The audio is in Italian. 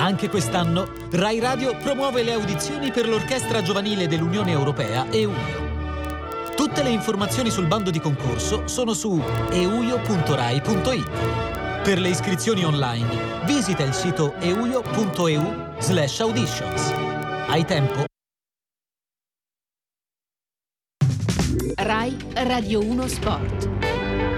Anche quest'anno Rai Radio promuove le audizioni per l'Orchestra Giovanile dell'Unione Europea EUIO. Tutte le informazioni sul bando di concorso sono su euio.rai.it. Per le iscrizioni online visita il sito euio.eu/auditions. Hai tempo? Rai Radio 1 Sport.